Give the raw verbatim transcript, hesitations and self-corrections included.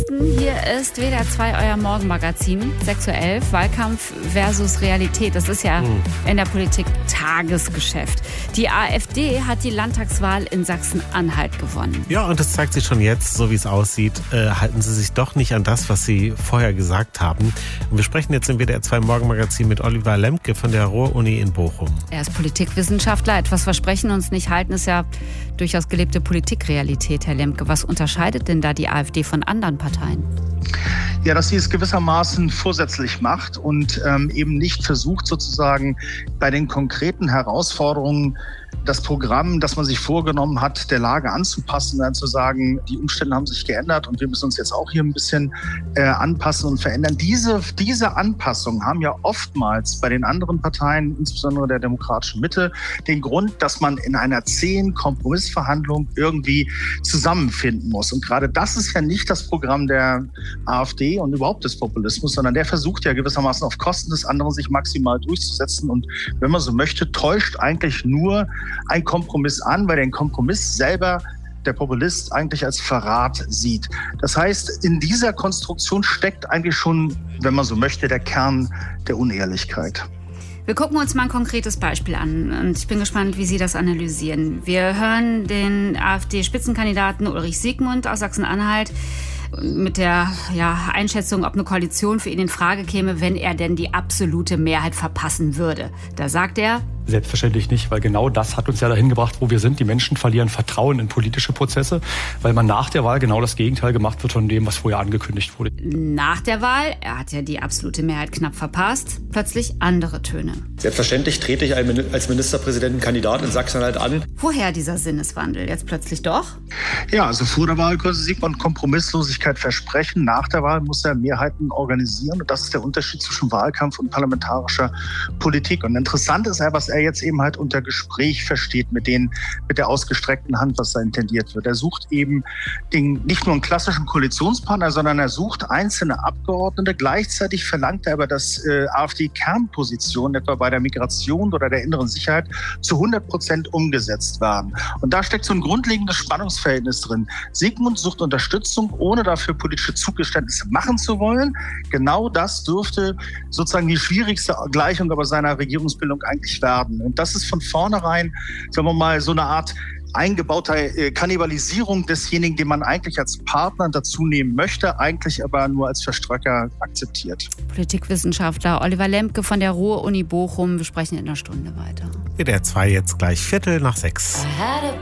Weihnachten. Hier ist W D R zwei, euer Morgenmagazin, sechs Uhr elf, Wahlkampf versus Realität. Das ist ja hm. in der Politik Tagesgeschäft. Die AfD hat die Landtagswahl in Sachsen-Anhalt gewonnen. Ja, und das zeigt sich schon jetzt, so wie es aussieht, äh, halten sie sich doch nicht an das, was sie vorher gesagt haben. Und wir sprechen jetzt im W D R zwei Morgenmagazin mit Oliver Lemke von der Ruhr-Uni in Bochum. Er ist Politikwissenschaftler. Etwas versprechen, uns nicht halten, ist ja durchaus gelebte Politikrealität, Herr Lemke. Was unterscheidet denn da die AfD von anderen Parteien? Ja, dass sie es gewissermaßen vorsätzlich macht und ähm, eben nicht versucht, sozusagen bei den konkreten Herausforderungen das Programm, das man sich vorgenommen hat, der Lage anzupassen, dann zu sagen, die Umstände haben sich geändert und wir müssen uns jetzt auch hier ein bisschen äh, anpassen und verändern. Diese, diese Anpassungen haben ja oftmals bei den anderen Parteien, insbesondere der demokratischen Mitte, den Grund, dass man in einer zähen Kompromissverhandlung irgendwie zusammenfinden muss. Und gerade das ist ja nicht das Programm der AfD und überhaupt des Populismus, sondern der versucht ja gewissermaßen auf Kosten des anderen sich maximal durchzusetzen. Und wenn man so möchte, täuscht eigentlich nur ein Kompromiss an, weil den Kompromiss selber der Populist eigentlich als Verrat sieht. Das heißt, in dieser Konstruktion steckt eigentlich schon, wenn man so möchte, der Kern der Unehrlichkeit. Wir gucken uns mal ein konkretes Beispiel an und ich bin gespannt, wie Sie das analysieren. Wir hören den AfD-Spitzenkandidaten Ulrich Siegmund aus Sachsen-Anhalt mit der ja, Einschätzung, ob eine Koalition für ihn in Frage käme, wenn er denn die absolute Mehrheit verpassen würde. Da sagt er: Selbstverständlich nicht, weil genau das hat uns ja dahin gebracht, wo wir sind. Die Menschen verlieren Vertrauen in politische Prozesse, weil man nach der Wahl genau das Gegenteil gemacht wird von dem, was vorher angekündigt wurde. Nach der Wahl, er hat ja die absolute Mehrheit knapp verpasst, plötzlich andere Töne. Selbstverständlich trete ich als Ministerpräsidentenkandidat in Sachsen-Anhalt an. Woher dieser Sinneswandel? Jetzt plötzlich doch? Ja, also vor der Wahl konnte Siegmund Kompromisslosigkeit versprechen. Nach der Wahl muss er Mehrheiten organisieren. Und das ist der Unterschied zwischen Wahlkampf und parlamentarischer Politik. Und interessant ist ja, was er jetzt eben halt unter Gespräch versteht mit den, mit der ausgestreckten Hand, was da intendiert wird. Er sucht eben den, nicht nur einen klassischen Koalitionspartner, sondern er sucht einzelne Abgeordnete. Gleichzeitig verlangt er aber, dass äh, AfD-Kernpositionen, etwa bei der Migration oder der inneren Sicherheit, zu hundert Prozent umgesetzt werden. Und da steckt so ein grundlegendes Spannungsverhältnis drin. Siegmund sucht Unterstützung, ohne dafür politische Zugeständnisse machen zu wollen. Genau das dürfte sozusagen die schwierigste Gleichung aber seiner Regierungsbildung eigentlich werden. Und das ist von vornherein, sagen wir mal, so eine Art eingebauter Kannibalisierung desjenigen, den man eigentlich als Partner dazu nehmen möchte, eigentlich aber nur als Verströcker akzeptiert. Politikwissenschaftler Oliver Lemke von der Ruhr-Uni Bochum. Wir sprechen in einer Stunde weiter. W D R zwei jetzt gleich Viertel nach sechs.